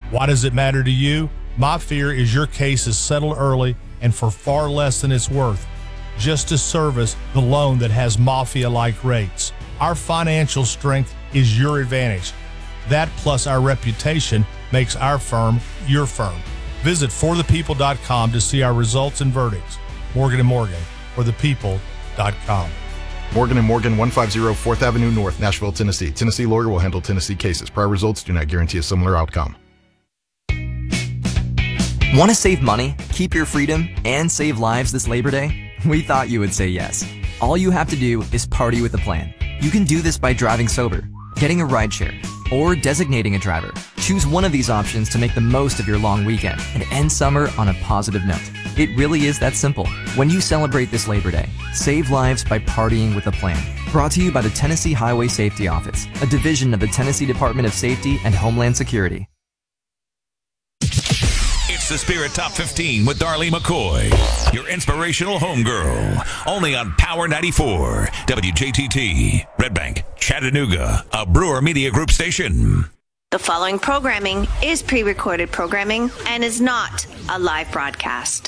Why does it matter to you? My fear is your case is settled early and for far less than it's worth, just to service the loan that has mafia-like rates. Our financial strength is your advantage. That plus our reputation makes our firm your firm. Visit forthepeople.com to see our results and verdicts. Morgan & Morgan, forthepeople.com. Morgan & Morgan, 150 4th Avenue North, Nashville, Tennessee. Tennessee lawyer will handle Tennessee cases. Prior results do not guarantee a similar outcome. Want to save money, keep your freedom, and save lives this Labor Day? We thought you would say yes. All you have to do is party with a plan. You can do this by driving sober, getting a rideshare, or designating a driver. Choose one of these options to make the most of your long weekend and end summer on a positive note. It really is that simple. When you celebrate this Labor Day, save lives by partying with a plan. Brought to you by the Tennessee Highway Safety Office, a division of the Tennessee Department of Safety and Homeland Security. It's the Spirit Top 15 with Darlene McCoy, your inspirational homegirl. Only on Power 94, WJTT, Red Bank, Chattanooga, a Brewer Media Group station. The following programming is pre-recorded programming and is not a live broadcast.